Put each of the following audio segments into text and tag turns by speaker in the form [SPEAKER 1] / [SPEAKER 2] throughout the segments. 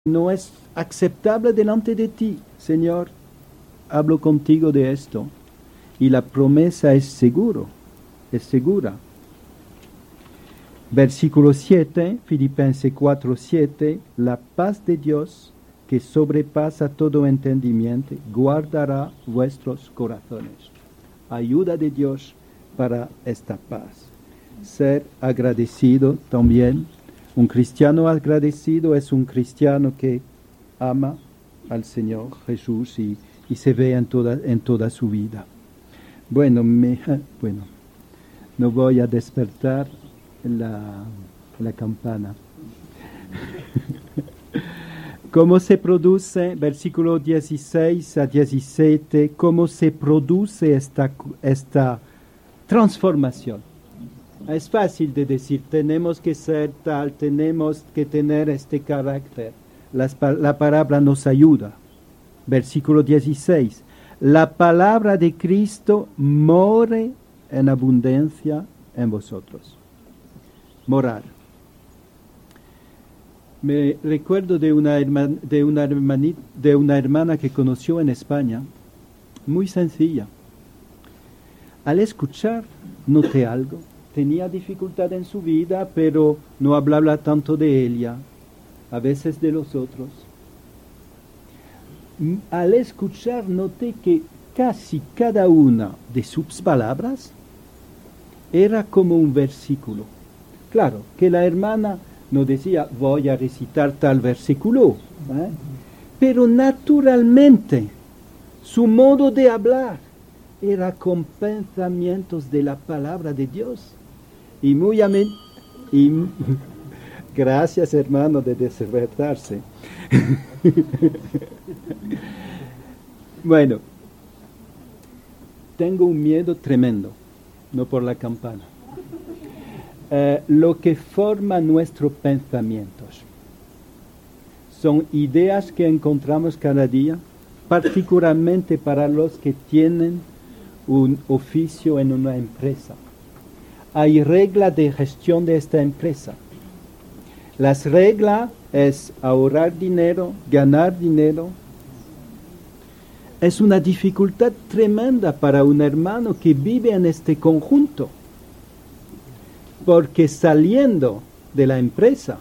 [SPEAKER 1] no es aceptable delante de ti, Señor, hablo contigo de esto. Y la promesa es segura. Versículo 7, Filipenses 4:7, la paz de Dios, que sobrepasa todo entendimiento, guardará vuestros corazones. Ayuda de Dios para esta paz. Ser agradecido también. Un cristiano agradecido es un cristiano que ama al Señor Jesús y se ve en toda su vida. Bueno, no voy a despertar la campana. ¿Cómo se produce, versículo 16 a 17, cómo se produce esta transformación? Es fácil de decir, tenemos que ser tal, tenemos que tener este carácter. La palabra nos ayuda. Versículo 16, la palabra de Cristo more en abundancia en vosotros. Morar. Me recuerdo de una hermana que conoció en España, muy sencilla. Al escuchar, noté algo. Tenía dificultad en su vida, pero no hablaba tanto de ella, a veces de los otros. Al escuchar, noté que casi cada una de sus palabras era como un versículo. Claro, que la hermana no decía, voy a recitar tal versículo, pero naturalmente su modo de hablar era con pensamientos de la palabra de Dios. Y gracias, hermano, de despertarse. Bueno, tengo un miedo tremendo, no por la campana. Lo que forma nuestros pensamientos son ideas que encontramos cada día, particularmente para los que tienen un oficio en una empresa. Hay reglas de gestión de esta empresa. Las reglas es ahorrar dinero, ganar dinero. Es una dificultad tremenda para un hermano que vive en este conjunto, porque saliendo de la empresa,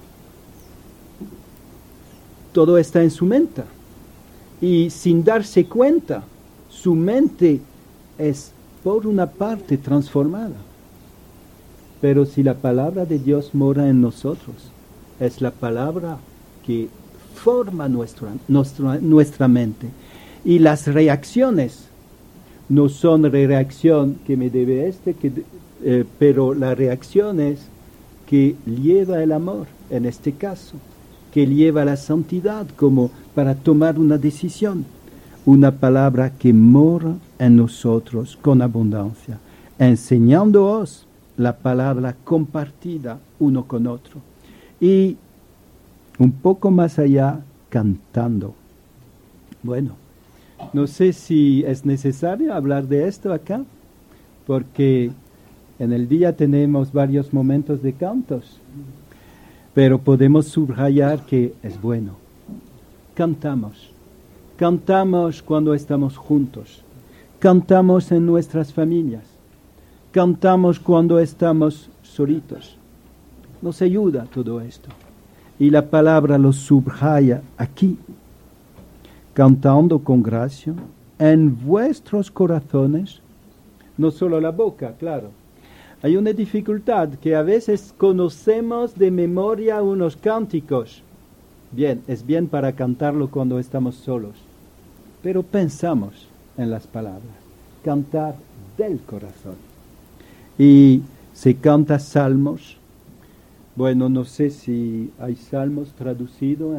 [SPEAKER 1] todo está en su mente, y sin darse cuenta, su mente es por una parte transformada. Pero si la palabra de Dios mora en nosotros, es la palabra que forma nuestra mente. Y las reacciones no son reacción que me debe pero la reacción es que lleva el amor, en este caso, que lleva la santidad como para tomar una decisión. Una palabra que mora en nosotros con abundancia, enseñándoos la palabra compartida uno con otro. Y un poco más allá, cantando. Bueno, no sé si es necesario hablar de esto acá, porque en el día tenemos varios momentos de cantos, pero podemos subrayar que es bueno. Cantamos cuando estamos juntos, cantamos en nuestras familias, cantamos cuando estamos solitos. Nos ayuda todo esto. Y la palabra lo subraya aquí, cantando con gracia en vuestros corazones, no solo la boca, claro. Hay una dificultad que a veces conocemos de memoria unos cánticos. Bien, es bien para cantarlo cuando estamos solos, pero pensamos en las palabras, cantar del corazón. Y se canta salmos. Bueno, no sé si hay salmos traducidos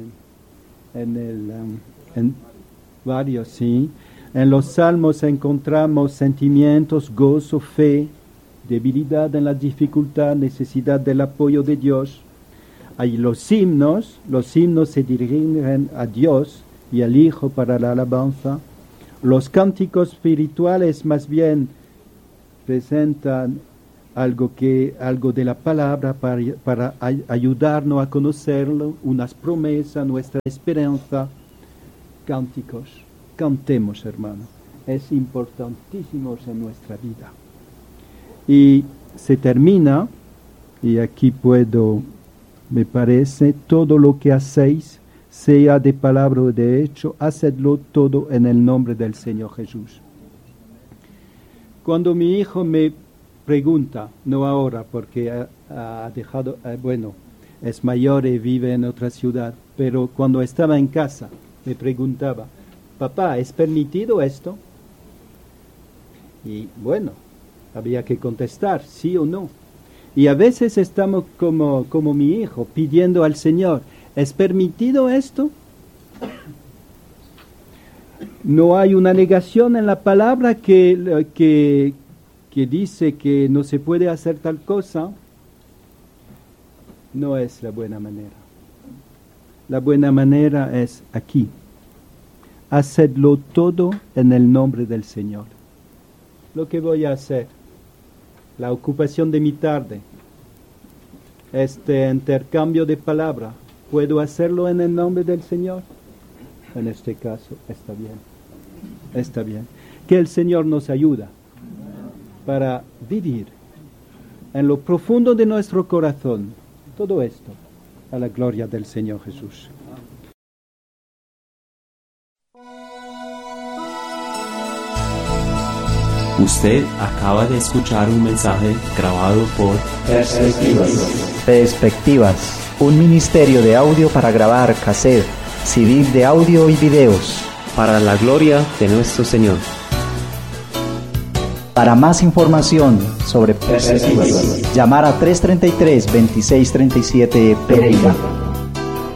[SPEAKER 1] en varios, sí. En los salmos encontramos sentimientos, gozo, fe, debilidad en la dificultad, necesidad del apoyo de Dios. Hay los himnos se dirigen a Dios y al Hijo para la alabanza. Los cánticos espirituales más bien presentan algo de la palabra para ayudarnos a conocerlo, unas promesas, nuestra esperanza. Cánticos, cantemos, hermano, es importantísimo en nuestra vida. Y se termina, y aquí me parece, todo lo que hacéis, sea de palabra o de hecho, hacedlo todo en el nombre del Señor Jesús. Cuando mi hijo me pregunta, no ahora porque ha dejado, es mayor y vive en otra ciudad, pero cuando estaba en casa me preguntaba, papá, ¿es permitido esto? Y bueno, había que contestar, sí o no. Y a veces estamos como mi hijo, pidiendo al Señor, ¿es permitido esto? No hay una negación en la palabra que dice que no se puede hacer tal cosa. No es la buena manera. La buena manera es aquí. Hacedlo todo en el nombre del Señor. Lo que voy a hacer, la ocupación de mi tarde, este intercambio de palabra, ¿puedo hacerlo en el nombre del Señor? En este caso, está bien. Está bien. Que el Señor nos ayude para vivir en lo profundo de nuestro corazón todo esto a la gloria del Señor Jesús.
[SPEAKER 2] Usted acaba de escuchar un mensaje grabado por
[SPEAKER 3] Perspectivas, un ministerio de audio para grabar cassette, CD de audio y videos.
[SPEAKER 2] Para la gloria de nuestro Señor.
[SPEAKER 3] Para más información sobre Perspectivas, llamar a 333-2637 Pereira.